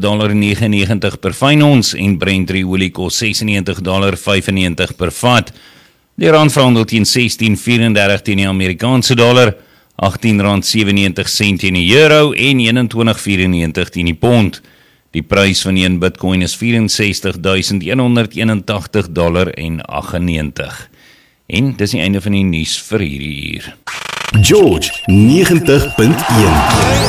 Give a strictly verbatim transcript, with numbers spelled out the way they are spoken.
dollar negenennegentig per fyn ons en Brent olie kos sesennegentig dollar vyfennegentig per vat. Die rand verhandel teen sestien vyf-en-dertig teen die Amerikaanse dollar, agttien rand sewennegentig sent teen die euro en eenentwintig vyfennegentig teen die pond. Die prys van een bitcoin is vierensestig duisend honderd eenentagtig dollar en aggennegentig. En dis die einde van die nuus vir hierdie uur. George, negentig punt een.